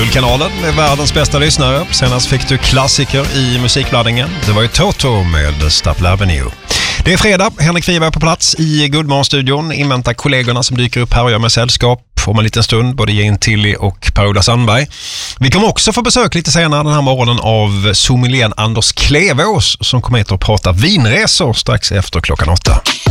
Guldkanalen med världens bästa lyssnare. Senast fick du klassiker i musikblandningen. Det var ju Toto med Staple Avenue. Det är fredag, Henrik Wiberg på plats i Goodmorgon-studion. Inväntar kollegorna som dyker upp här och gör med sällskap om en liten stund, både Jane Tilly och Per-Ola Sandberg. Vi kommer också få besök lite senare den här morgonen av sommelieren Anders Klevås som kommer hit och prata vinresor strax efter klockan 8.